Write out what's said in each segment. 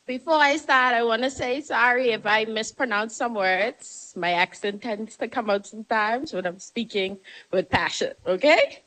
Before I start, I want to say sorry if I mispronounce some words. My accent tends to come out sometimes when I'm speaking with passion, okay?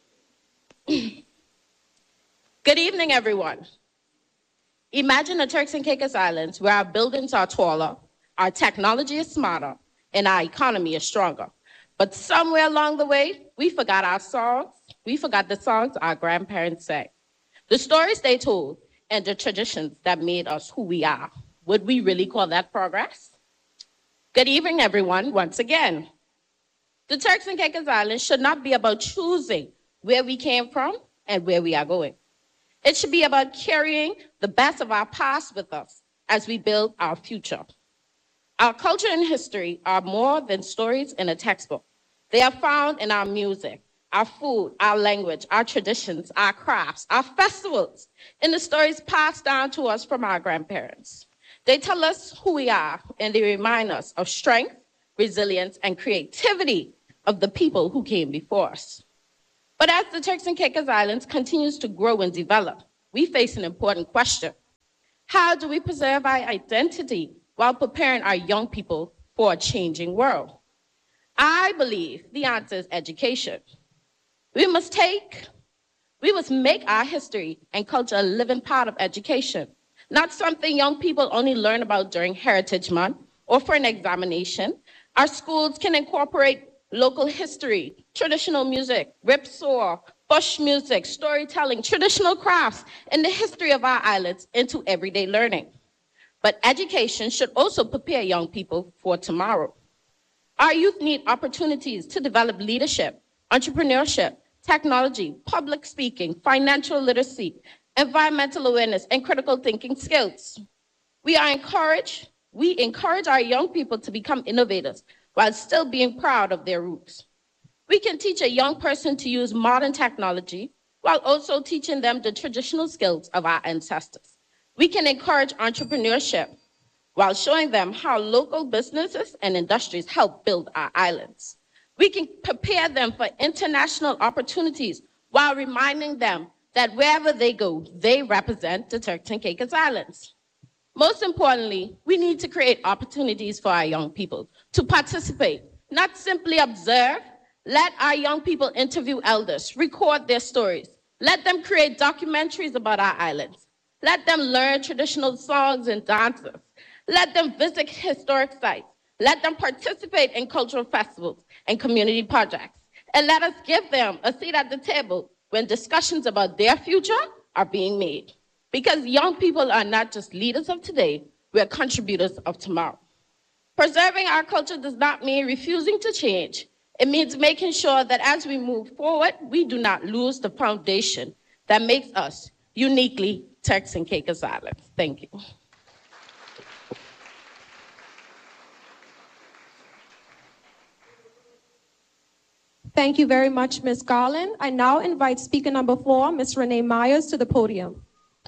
Good evening, everyone. Imagine the Turks and Caicos Islands where our buildings are taller, our technology is smarter, and our economy is stronger. But somewhere along the way, we forgot our songs. We forgot the songs our grandparents sang, the stories they told, and the traditions that made us who we are. Would we really call that progress? Good evening, everyone, once again. The Turks and Caicos Islands should not be about choosing where we came from and where we are going. It should be about carrying the best of our past with us as we build our future. Our culture and history are more than stories in a textbook. They are found in our music, our food, our language, our traditions, our crafts, our festivals, and the stories passed down to us from our grandparents. They tell us who we are, and they remind us of strength, resilience, and creativity of the people who came before us. But as the Turks and Caicos Islands continues to grow and develop, we face an important question. How do we preserve our identity while preparing our young people for a changing world? I believe the answer is education. We must make our history and culture a living part of education, not something young people only learn about during Heritage Month or for an examination. Our schools can incorporate local history, traditional music, ripsaw, bush music, storytelling, traditional crafts, and the history of our islands into everyday learning. But education should also prepare young people for tomorrow. Our youth need opportunities to develop leadership, entrepreneurship, technology, public speaking, financial literacy, environmental awareness, and critical thinking skills. We encourage our young people to become innovators while still being proud of their roots. We can teach a young person to use modern technology while also teaching them the traditional skills of our ancestors. We can encourage entrepreneurship while showing them how local businesses and industries help build our islands. We can prepare them for international opportunities while reminding them that wherever they go, they represent the Turks and Caicos Islands. Most importantly, we need to create opportunities for our young people to participate, not simply observe. Let our young people interview elders, record their stories. Let them create documentaries about our islands. Let them learn traditional songs and dances. Let them visit historic sites. Let them participate in cultural festivals and community projects. And let us give them a seat at the table when discussions about their future are being made. Because young people are not just leaders of today, we're contributors of tomorrow. Preserving our culture does not mean refusing to change. It means making sure that as we move forward, we do not lose the foundation that makes us uniquely Turks and Caicos Islands. Thank you. Thank you very much, Ms. Garland. I now invite speaker number 4, Ms. Renee Myers, to the podium.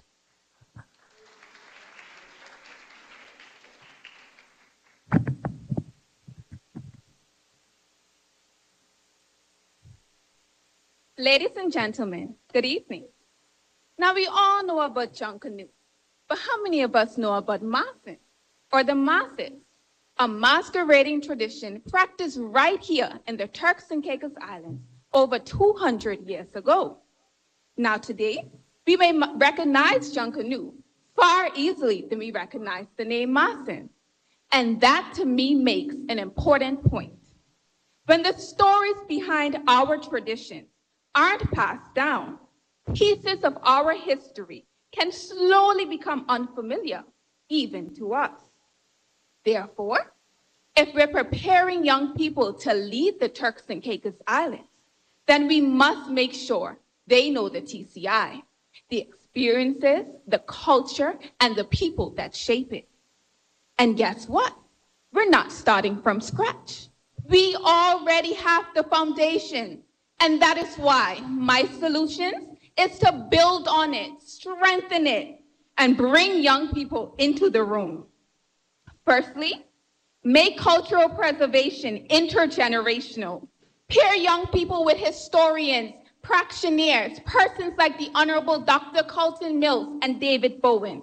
Ladies and gentlemen, good evening. Now, we all know about Junkanoo, but how many of us know about Masin, or the Masis, a masquerading tradition practiced right here in the Turks and Caicos Islands over 200 years ago? Now, today, we may recognize Junkanoo far easily than we recognize the name Masin. And that, to me, makes an important point. When the stories behind our traditions aren't passed down, pieces of our history can slowly become unfamiliar, even to us. Therefore, if we're preparing young people to lead the Turks and Caicos Islands, then we must make sure they know the TCI, the experiences, the culture, and the people that shape it. And guess what? We're not starting from scratch. We already have the foundation. And that is why my solutions is to build on it, strengthen it, and bring young people into the room. Firstly, make cultural preservation intergenerational. Pair young people with historians, practitioners, persons like the Honorable Dr. Carlton Mills and David Bowen.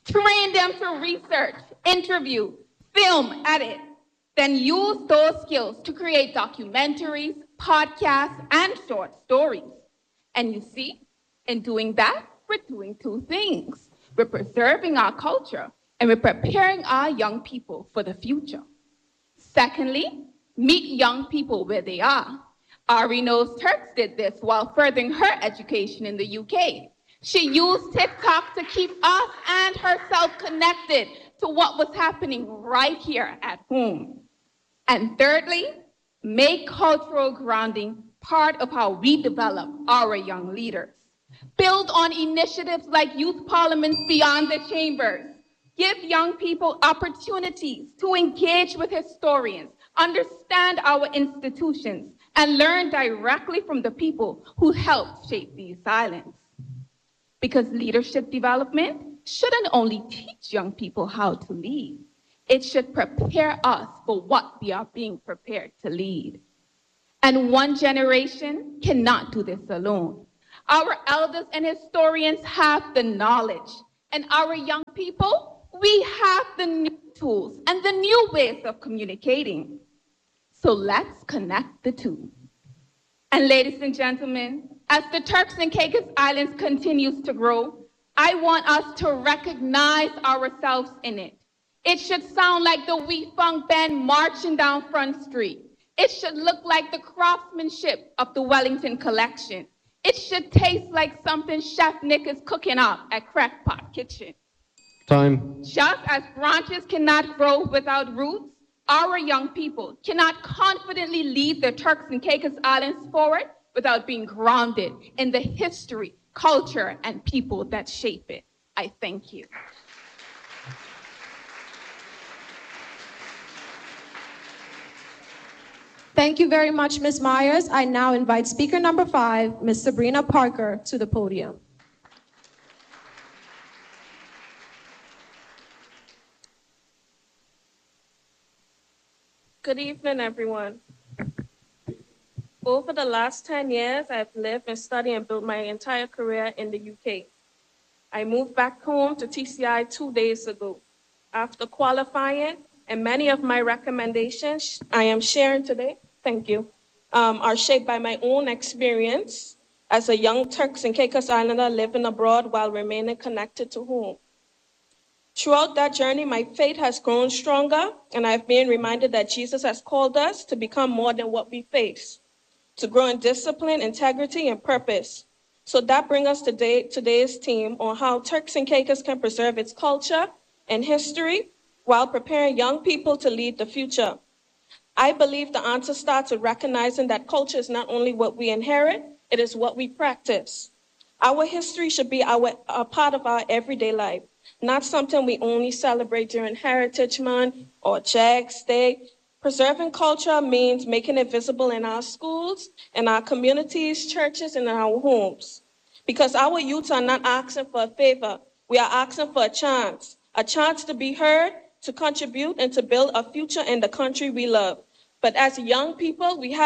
Train them to research, interview, film, edit, then use those skills to create documentaries, podcasts, and short stories. And you see, in doing that, we're doing two things. We're preserving our culture, and we're preparing our young people for the future. Secondly, meet young people where they are. Ari Knows Turks did this while furthering her education in the UK. She used TikTok to keep us and herself connected to what was happening right here at home. And thirdly, make cultural grounding part of how we develop our young leaders. Build on initiatives like youth parliaments beyond the chambers. Give young people opportunities to engage with historians, understand our institutions, and learn directly from the people who helped shape these islands. Because leadership development shouldn't only teach young people how to lead, it should prepare us for what we are being prepared to lead. And one generation cannot do this alone. Our elders and historians have the knowledge, and our young people, we have the new tools and the new ways of communicating. So let's connect the two. And ladies and gentlemen, as the Turks and Caicos Islands continues to grow, I want us to recognize ourselves in it. It should sound like the Wee Funk Band marching down Front Street. It should look like the craftsmanship of the Wellington Collection. It should taste like something Chef Nick is cooking up at Crackpot Kitchen. Time. Just as branches cannot grow without roots, our young people cannot confidently lead the Turks and Caicos Islands forward without being grounded in the history, culture, and people that shape it. I thank you. Thank you very much, Ms. Myers. I now invite speaker number 5, Ms. Sabrina Parker, to the podium. Good evening, everyone. Over the last 10 years, I've lived and studied and built my entire career in the UK. I moved back home to TCI 2 days ago. After qualifying, and many of my recommendations I am sharing today, thank you, are shaped by my own experience as a young Turks and Caicos Islander living abroad while remaining connected to home. Throughout that journey, my faith has grown stronger, and I've been reminded that Jesus has called us to become more than what we face, to grow in discipline, integrity, and purpose. So that brings us to today's theme on how Turks and Caicos can preserve its culture and history while preparing young people to lead the future. I believe the answer starts with recognizing that culture is not only what we inherit, it is what we practice. Our history should be a part of our everyday life, not something we only celebrate during Heritage Month or Jags Day. Preserving culture means making it visible in our schools, in our communities, churches, and in our homes. Because our youth are not asking for a favor, we are asking for a chance to be heard, to contribute, and to build a future in the country we love. But as young people, we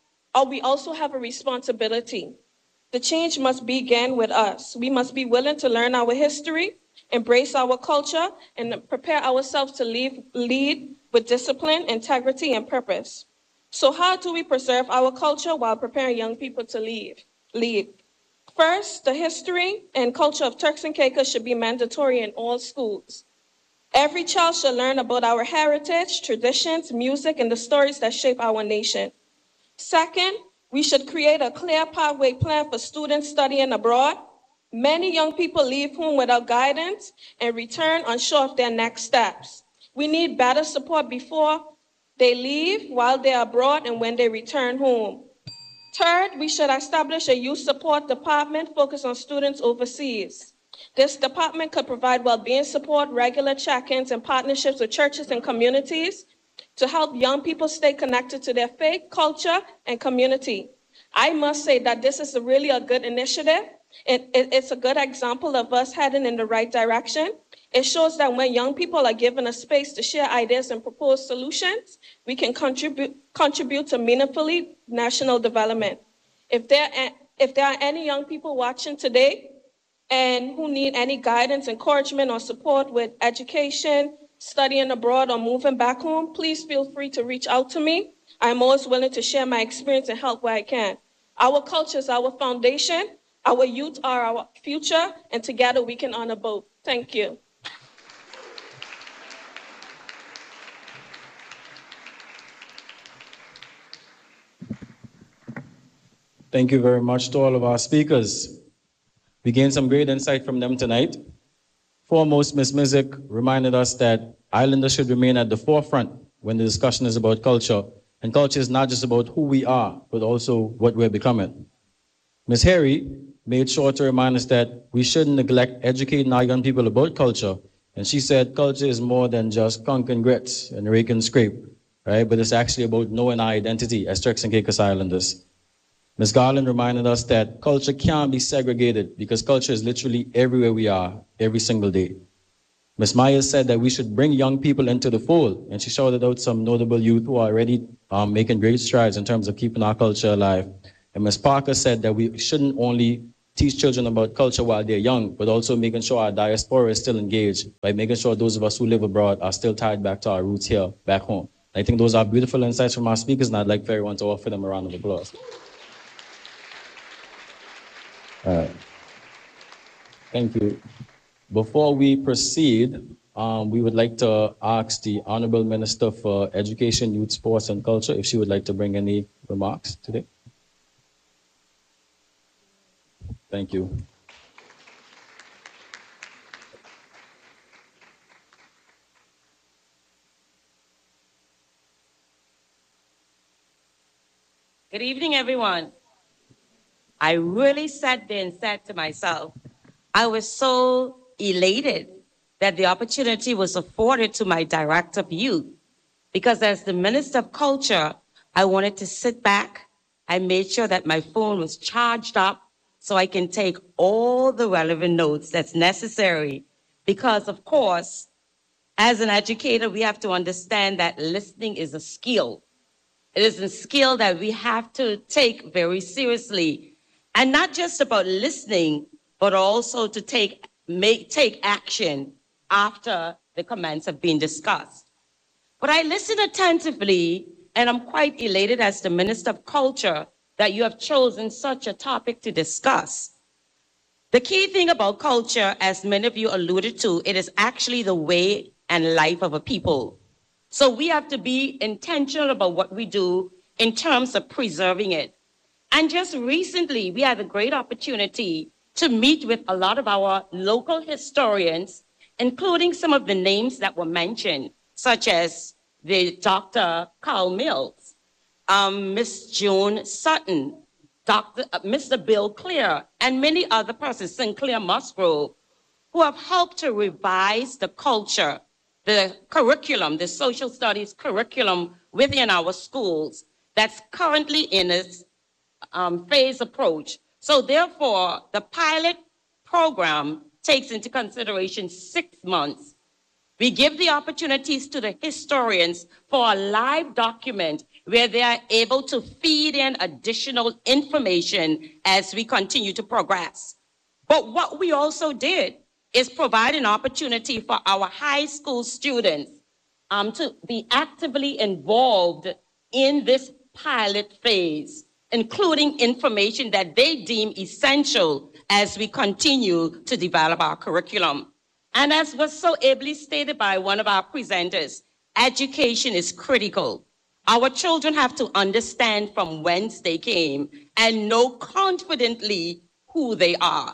also have a responsibility. The change must begin with us. We must be willing to learn our history, embrace our culture, and prepare ourselves to lead with discipline, integrity, and purpose. So how do we preserve our culture while preparing young people to lead? First, the history and culture of Turks and Caicos should be mandatory in all schools. Every child should learn about our heritage, traditions, music, and the stories that shape our nation. Second, we should create a clear pathway plan for students studying abroad. Many young people leave home without guidance and return unsure of their next steps. We need better support before they leave, while they're abroad, and when they return home. Third, we should establish a youth support department focused on students overseas. This department could provide well-being support, regular check-ins, and partnerships with churches and communities to help young people stay connected to their faith, culture, and community. I must say that this is really a good initiative. It's a good example of us heading in the right direction. It shows that when young people are given a space to share ideas and propose solutions, we can contribute to meaningfully national development. If there are any young people watching today and who need any guidance, encouragement, or support with education, studying abroad, or moving back home, please feel free to reach out to me. I'm always willing to share my experience and help where I can. Our culture is our foundation. Our youth are our future, and together we can honor both. Thank you. Thank you very much to all of our speakers. We gained some great insight from them tonight. Foremost, Ms. Mizik reminded us that Islanders should remain at the forefront when the discussion is about culture. And culture is not just about who we are, but also what we're becoming. Ms. Harry made sure to remind us that we shouldn't neglect educating our young people about culture. And she said culture is more than just conch and grits and rake and scrape, right? But it's actually about knowing our identity as Turks and Caicos Islanders. Ms. Garland reminded us that culture can't be segregated because culture is literally everywhere we are, every single day. Ms. Myers said that we should bring young people into the fold, and she shouted out some notable youth who are already making great strides in terms of keeping our culture alive. And Ms. Parker said that we shouldn't only teach children about culture while they're young, but also making sure our diaspora is still engaged by making sure those of us who live abroad are still tied back to our roots here, back home. I think those are beautiful insights from our speakers, and I'd like for everyone to offer them a round of applause. Thank you. Before we proceed, we would like to ask the Honorable Minister for Education, Youth, Sports, and Culture if she would like to bring any remarks today. Thank you. Good evening, everyone. I really sat there and said to myself, I was so elated that the opportunity was afforded to my Director of Youth, because as the Minister of Culture, I wanted to sit back. I made sure that my phone was charged up so I can take all the relevant notes that's necessary, because of course, as an educator, we have to understand that listening is a skill. It is a skill that we have to take very seriously. And not just about listening, but also to take action after the comments have been discussed. But I listened attentively, and I'm quite elated as the Minister of Culture that you have chosen such a topic to discuss. The key thing about culture, as many of you alluded to, it is actually the way and life of a people. So we have to be intentional about what we do in terms of preserving it. And just recently, we had a great opportunity to meet with a lot of our local historians, including some of the names that were mentioned, such as the Dr. Carl Mills, Miss June Sutton, Mr. Bill Clear, and many other persons, Sinclair Musgrove, who have helped to revise the culture, the curriculum, the social studies curriculum within our schools that's currently in its phase approach. So therefore, the pilot program takes into consideration 6 months. We give the opportunities to the historians for a live document where they are able to feed in additional information as we continue to progress. But what we also did is provide an opportunity for our high school students to be actively involved in this pilot phase, including information that they deem essential as we continue to develop our curriculum. And as was so ably stated by one of our presenters, education is critical. Our children have to understand from whence they came and know confidently who they are.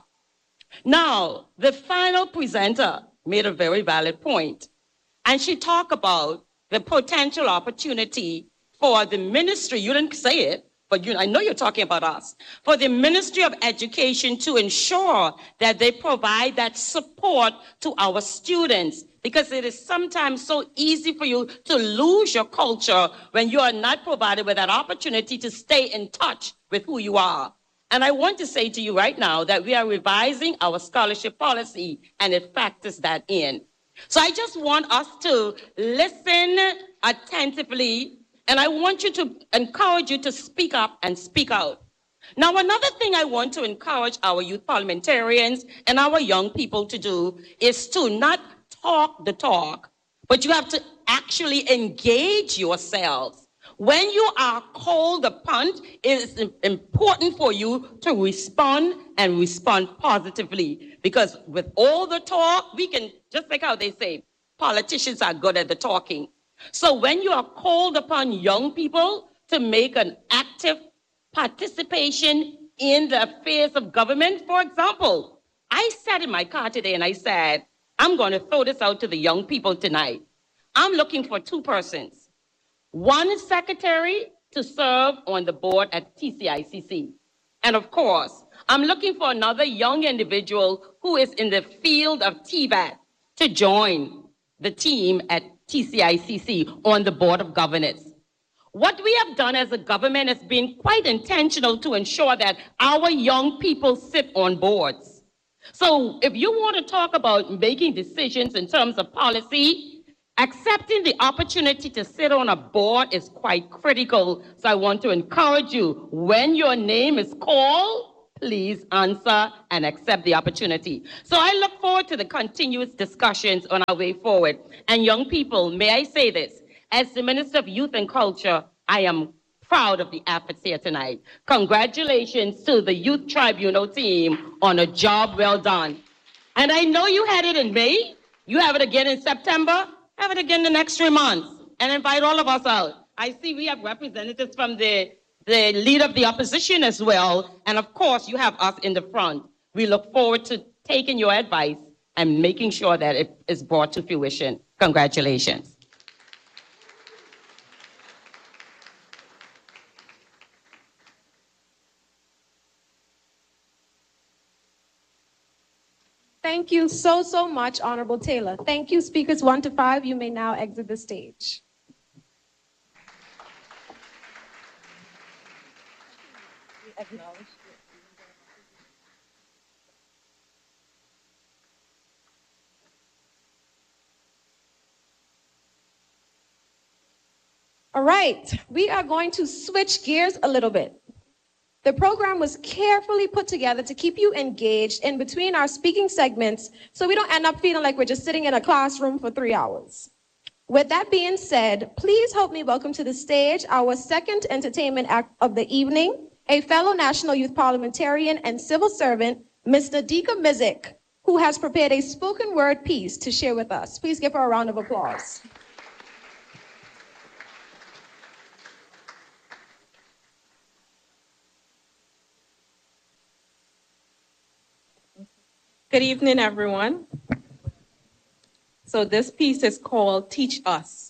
Now, the final presenter made a very valid point, and she talked about the potential opportunity for the ministry, you didn't say it, but I know you're talking about us, for the Ministry of Education to ensure that they provide that support to our students, because it is sometimes so easy for you to lose your culture when you are not provided with that opportunity to stay in touch with who you are. And I want to say to you right now that we are revising our scholarship policy, and it factors that in. So I just want us to listen attentively, and I want you to encourage you to speak up and speak out. Now, another thing I want to encourage our youth parliamentarians and our young people to do is to not talk the talk, but you have to actually engage yourselves. When you are called upon, it is important for you to respond and respond positively. Because with all the talk, we can, just like how they say, politicians are good at the talking. So when you are called upon young people to make an active participation in the affairs of government, for example, I sat in my car today and I said, I'm going to throw this out to the young people tonight. I'm looking for 2 persons. One secretary to serve on the board at TCICC. And of course, I'm looking for another young individual who is in the field of TVAT to join the team at TCICC on the Board of Governors. What we have done as a government has been quite intentional to ensure that our young people sit on boards. So if you want to talk about making decisions in terms of policy, accepting the opportunity to sit on a board is quite critical. So I want to encourage you, when your name is called, please answer and accept the opportunity. So I look forward to the continuous discussions on our way forward. And young people, may I say this, as the Minister of Youth and Culture, I am proud of the efforts here tonight. Congratulations to the Youth Tribunal team on a job well done. And I know you had it in May, you have it again in September, have it again the next 3 months, and invite all of us out. I see we have representatives from the leader of the opposition as well, and of course you have us in the front. We look forward to taking your advice and making sure that it is brought to fruition. Congratulations. Thank you so much, Honorable Taylor. Thank you, speakers 1 to 5. You may now exit the stage. All right, we are going to switch gears a little bit. The program was carefully put together to keep you engaged in between our speaking segments so we don't end up feeling like we're just sitting in a classroom for 3 hours. With that being said, please help me welcome to the stage our second entertainment act of the evening, a fellow National Youth Parliamentarian and civil servant, Ms. Nadika Mizik, who has prepared a spoken word piece to share with us. Please give her a round of applause. Good evening, everyone. So this piece is called Teach Us.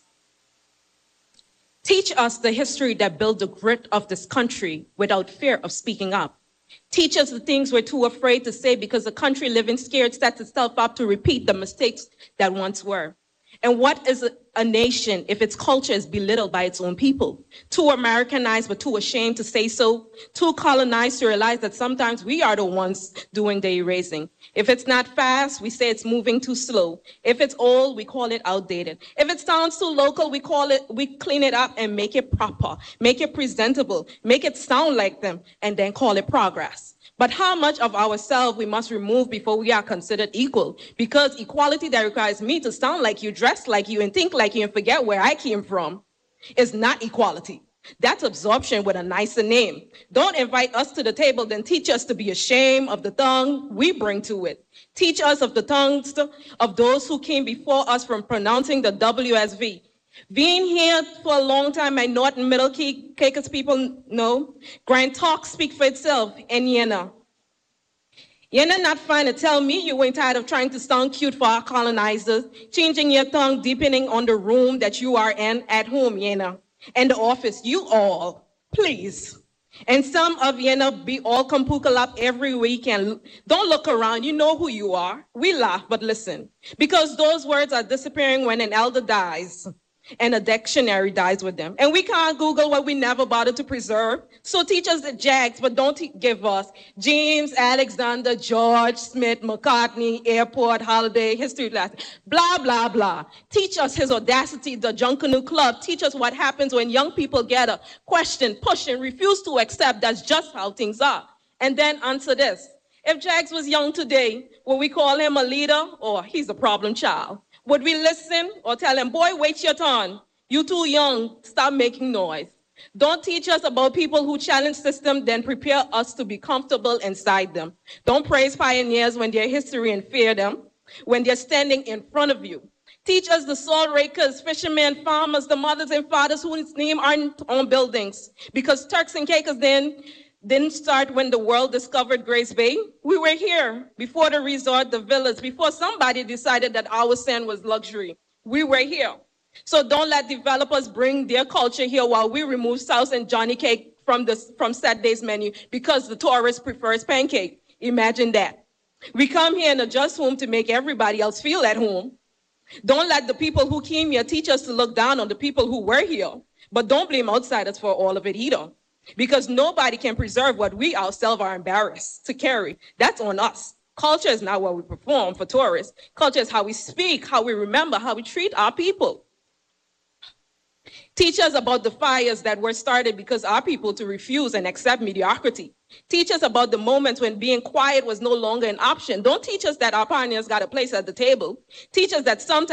Teach us the history that built the grit of this country without fear of speaking up. Teach us the things we're too afraid to say because the country living scared sets itself up to repeat the mistakes that once were. And what is a nation if its culture is belittled by its own people? Too Americanized but too ashamed to say so, too colonized to realize that sometimes we are the ones doing the erasing. If it's not fast, we say it's moving too slow. If it's old, we call it outdated. If it sounds too local, we clean it up and make it proper, make it presentable, make it sound like them, and then call it progress. But how much of ourselves we must remove before we are considered equal? Because equality that requires me to sound like you, dress like you, and think like you, and forget where I came from is not equality. That's absorption with a nicer name. Don't invite us to the table, then teach us to be ashamed of the tongue we bring to it. Teach us of the tongues of those who came before us from pronouncing the W as V. Being here for a long time, my North and Middle Caicos people know, Grand Talk speak for itself, and Yena. Yena not fine to tell me you ain't tired of trying to sound cute for our colonizers, changing your tongue depending on the room that you are in at home, Yena. And the office, you all, please. And some of Yena be all kampukalap every weekend. Don't look around, you know who you are. We laugh, but listen. Because those words are disappearing when an elder dies. and a dictionary dies with them. And we can't Google what we never bothered to preserve. So teach us the Jags, but don't give us James, Alexander, George, Smith, McCartney, Airport, Holiday, history class, blah, blah, blah. Teach us his audacity, the Junkanoo Club. Teach us what happens when young people get a question, push, and refuse to accept that's just how things are. And then answer this. If Jags was young today, would we call him a leader or he's a problem child? Would we listen or tell him, boy, wait your turn. You too young, stop making noise. Don't teach us about people who challenge system, then prepare us to be comfortable inside them. Don't praise pioneers when their history and fear them, when they're standing in front of you. Teach us the soul rakers, fishermen, farmers, the mothers and fathers whose name aren't on buildings. Because Turks and Caicos didn't start when the world discovered Grace Bay. We were here before the resort, the villas, before somebody decided that our sand was luxury. We were here. So don't let developers bring their culture here while we remove South and Johnny Cake from Saturday's menu because the tourist prefers pancake. Imagine that. We come here and adjust home to make everybody else feel at home. Don't let the people who came here teach us to look down on the people who were here, but don't blame outsiders for all of it either. Because nobody can preserve what we ourselves are embarrassed to carry. That's on us. Culture is not what we perform for tourists. Culture is how we speak, how we remember, how we treat our people. Teach us about the fires that were started because our people to refuse and accept mediocrity. Teach us about the moments when being quiet was no longer an option. Don't teach us that our pioneers got a place at the table. Teach us that sometimes